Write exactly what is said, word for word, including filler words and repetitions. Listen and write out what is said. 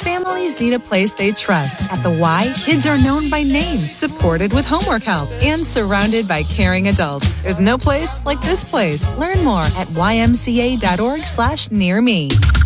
Families need a place they trust. At the Y, kids are known by name, supported with homework help, and surrounded by caring adults. There's no place like this place. Learn more at y m c a dot org slash near me.